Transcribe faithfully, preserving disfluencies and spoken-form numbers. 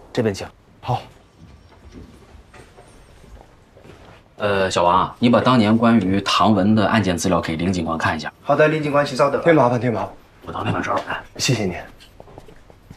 这边请。 好。 呃，小王啊，你把当年关于唐文的案件资料给林警官看一下。 好的，林警官，请稍等。 添麻烦，添麻烦。 我到那边找找看。 谢谢您。